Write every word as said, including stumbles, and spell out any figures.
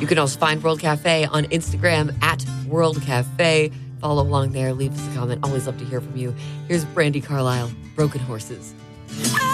You can also find World Cafe on Instagram at World Cafe. Follow along there. Leave us a comment. Always love to hear from you. Here's Brandi Carlile, Broken Horses.